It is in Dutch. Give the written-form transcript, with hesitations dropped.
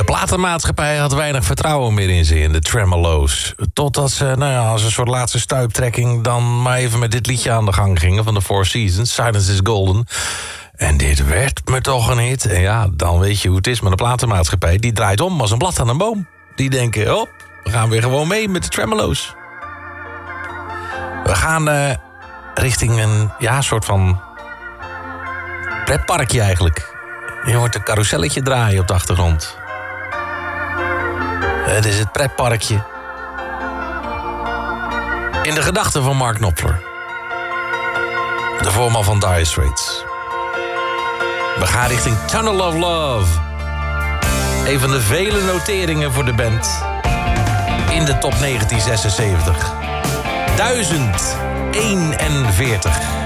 platenmaatschappij had weinig vertrouwen meer in ze, in de Tremolo's. Totdat ze, als een soort laatste stuiptrekking... dan maar even met dit liedje aan de gang gingen van de Four Seasons. Silence is Golden. En dit werd me toch een hit. En ja, dan weet je hoe het is met de platenmaatschappij. Die draait om als een blad aan een boom. Die denken, hop, we gaan weer gewoon mee met de Tremolo's. We gaan richting een soort van pretparkje eigenlijk. Je hoort een carouselletje draaien op de achtergrond. Het is het pretparkje. In de gedachten van Mark Knopfler. De voorman van Dire Straits. We gaan richting Tunnel of Love. Een van de vele noteringen voor de band. In de top 1976. 1041.